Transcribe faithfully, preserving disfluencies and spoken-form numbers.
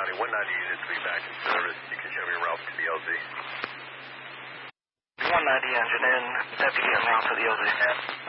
County, one ninety units will be back in service. You can show me a route to the L Z. one ninety engine in, deputy en route to the L Z.